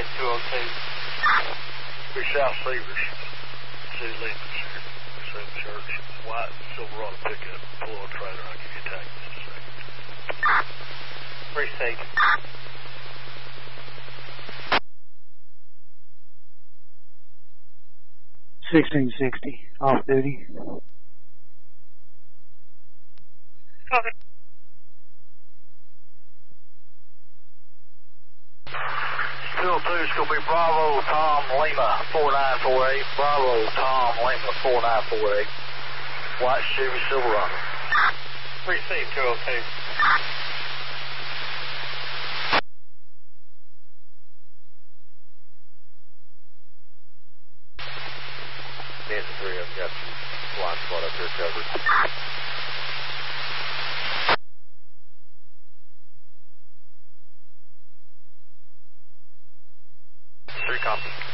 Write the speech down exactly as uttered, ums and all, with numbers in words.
Ed two oh two. We're South Severs, City limits here. Seven Church, white Silverado pickup, pull on trailer. I'll give you a tag in just a second. Received. sixteen sixty, off duty. Copy. two oh two is going to be Bravo Tom Lima four nine four eight. Bravo Tom Lima four nine four eight. White Chevy Silverado. Received two oh two. Nancy three, I've got some blind spot up here covered. Three copy.